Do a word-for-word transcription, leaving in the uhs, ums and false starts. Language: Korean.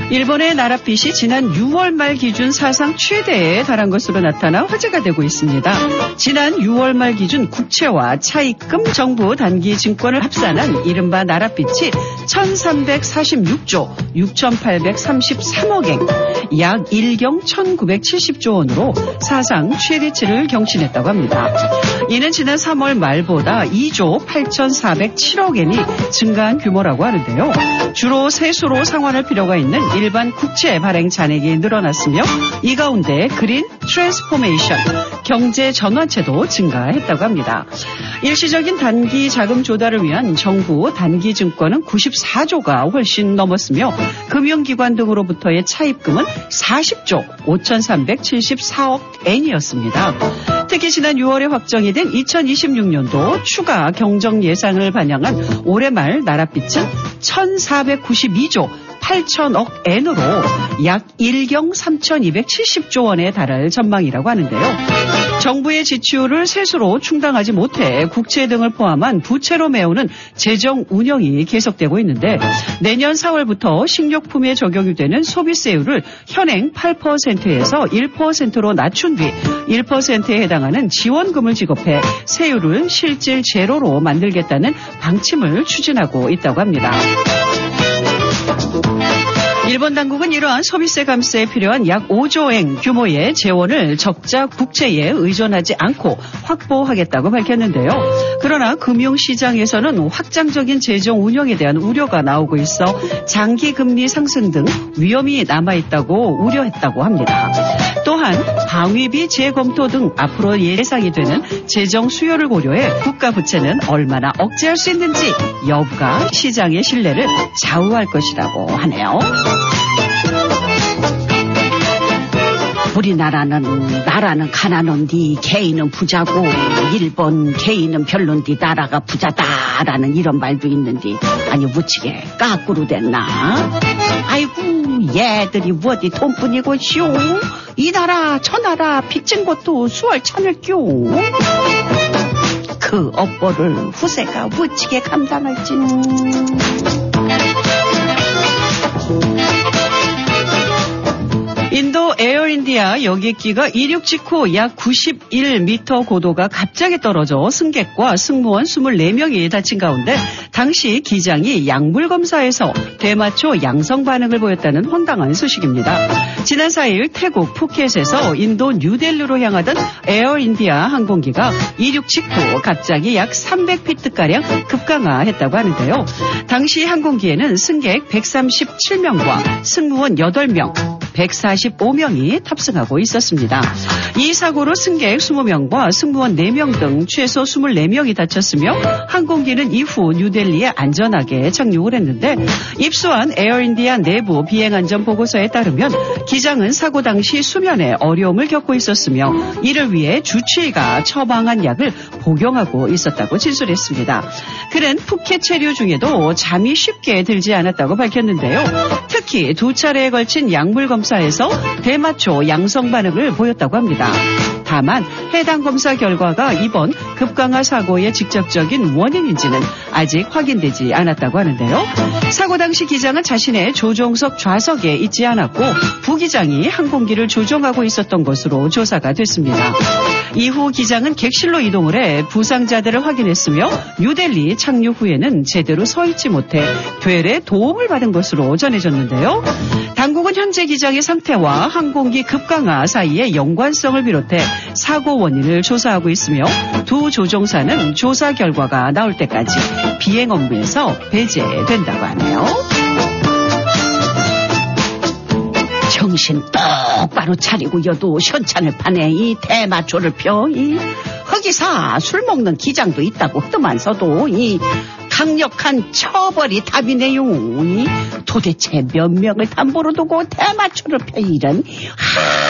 일본의 나랏빛이 지난 유월 말 기준 사상 최대에 달한 것으로 나타나 화제가 되고 있습니다. 지난 유월 말 기준 국채와 차입금, 정부 단기 증권을 합산한 이른바 나랏빛이 천삼백사십육조 육천팔백삼십삼억엔, 약 일경 천구백칠십조 원으로 사상 최대치를 경신했다고 합니다. 이는 지난 삼월 말보다 이조 팔천사백칠억엔이 증가한 규모라고 하는데요. 주로 세수로 상환할 필요가 있는 일반 국채 발행 잔액이 늘어났으며 이 가운데 그린 트랜스포메이션, 경제 전환체도 증가했다고 합니다. 일시적인 단기 자금 조달을 위한 정부 단기 증권은 구십사조가 훨씬 넘었으며 금융기관 등으로부터의 차입금은 사십조 오천삼백칠십사억엔이었습니다. 특히 지난 유월에 확정이 된 이천이십육년도 추가 경정 예상을 반영한 올해 말 나랏빛은 천사백구십이조 팔천억엔으로 약 일경 삼천이백칠십조 원에 달할 전망이라고 하는데요. 정부의 지출을 세수로 충당하지 못해 국채 등을 포함한 부채로 메우는 재정 운영이 계속되고 있는데 내년 사월부터 식료품에 적용이 되는 소비세율을 현행 팔 퍼센트에서 일 퍼센트로 낮춘 뒤 일 퍼센트에 해당하는 지원금을 지급해 세율을 실질 제로로 만들겠다는 방침을 추진하고 있다고 합니다. 일본 당국은 이러한 소비세 감세에 필요한 약 오조엔 규모의 재원을 적자 국채에 의존하지 않고 확보하겠다고 밝혔는데요. 그러나 금융시장에서는 확장적인 재정 운영에 대한 우려가 나오고 있어 장기 금리 상승 등 위험이 남아있다고 우려했다고 합니다. 또한 방위비 재검토 등 앞으로 예상이 되는 재정 수요를 고려해 국가 부채는 얼마나 억제할 수 있는지 여부가 시장의 신뢰를 좌우할 것이라고 하네요. 우리나라는 나라는 가난한디 개인은 부자고 일본 개인은 별론디 나라가 부자다라는 이런 말도 있는데 아니 무치게 까꾸로 됐나? 아이고 얘들이 어디 돈뿐이고 쇼 이 나라 저 나라 빚진 것도 수월 참을겨. 그 업보를 후세가 무치게 감당할지. 인도 에어인디아 여객기가 이륙 직후 약 구십일 미터 고도가 갑자기 떨어져 승객과 승무원 이십사 명이 다친 가운데 당시 기장이 약물 검사에서 대마초 양성 반응을 보였다는 황당한 소식입니다. 지난 사일 태국 푸켓에서 인도 뉴델리로 향하던 에어인디아 항공기가 이륙 직후 갑자기 약 삼백 피트가량 급강하했다고 하는데요. 당시 항공기에는 승객 백삼십칠 명과 승무원 여덟 명, 백사십오 명이 탑승하고 있었습니다. 이 사고로 승객 이십 명과 승무원 네 명 등 최소 이십사 명이 다쳤으며 항공기는 이후 뉴델리에 안전하게 착륙을 했는데 입수한 에어인디아 내부 비행안전보고서에 따르면 기장은 사고 당시 수면에 어려움을 겪고 있었으며 이를 위해 주치의가 처방한 약을 복용하고 있었다고 진술했습니다. 그는 푸켓 체류 중에도 잠이 쉽게 들지 않았다고 밝혔는데요. 특히 두 차례에 걸친 약물 검사에서 대마초 양성 반응을 보였다고 합니다. 다만 해당 검사 결과가 이번 급강하 사고의 직접적인 원인인지는 아직 확인되지 않았다고 하는데요. 사고 당시 기장은 자신의 조종석 좌석에 있지 않았고 부기장이 항공기를 조종하고 있었던 것으로 조사가 됐습니다. 이후 기장은 객실로 이동을 해 부상자들을 확인했으며 뉴델리 착륙 후에는 제대로 서 있지 못해 되레 도움을 받은 것으로 전해졌는데요. 당국은 현재 기장의 상태와 항공기 급강하 사이의 연관성을 비롯해 사고 원인을 조사하고 있으며 두 조종사는 조사 결과가 나올 때까지 비행 업무에서 배제된다고 하네요. 정신 똑바로 차리고 여도 현찬을 파네. 이 대마초를 펴. 이 흑이사 술 먹는 기장도 있다고 뜨면서도 이 강력한 처벌이 답이네요. 이 도대체 몇 명을 담보로 두고 대마초를 펴 이런.